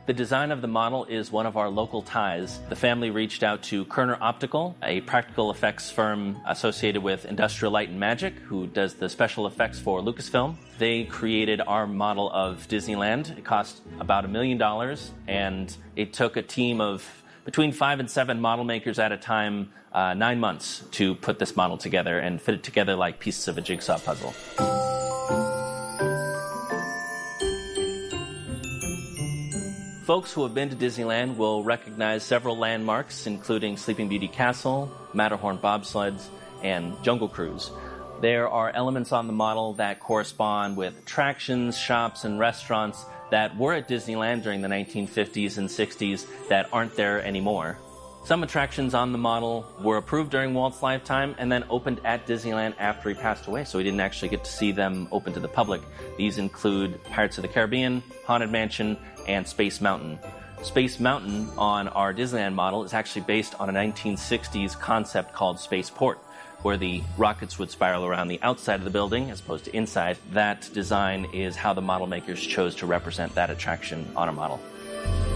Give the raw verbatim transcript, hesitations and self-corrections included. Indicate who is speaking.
Speaker 1: The design of the model is one of our local ties. The family reached out to Kerner Optical, a practical effects firm associated with Industrial Light and Magic, who does the special effects for Lucasfilm. They created our model of Disneyland. It cost about a million dollars, and it took a team of between five and seven model makers at a time, uh, nine months to put this model together and fit it together like pieces of a jigsaw puzzle. Folks who have been to Disneyland will recognize several landmarks, including Sleeping Beauty Castle, Matterhorn bobsleds, and Jungle Cruise. There are elements on the model that correspond with attractions, shops, and restaurants that were at Disneyland during the nineteen fifties and sixties that aren't there anymore. Some attractions on the model were approved during Walt's lifetime and then opened at Disneyland after he passed away, so we didn't actually get to see them open to the public. These include Pirates of the Caribbean, Haunted Mansion, and Space Mountain. Space Mountain on our Disneyland model is actually based on a nineteen sixties concept called Spaceport, where the rockets would spiral around the outside of the building as opposed to inside. That design is how the model makers chose to represent that attraction on a model.